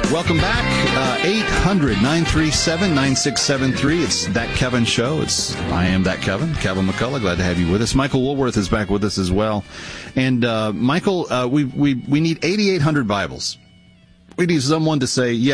Welcome back. 800-937-9673. It's That Kevin Show. I am That Kevin McCullough. Glad to have you with us. Michael Woolworth is back with us as well. And Michael, we need 8,800 Bibles. We need someone to say, yeah,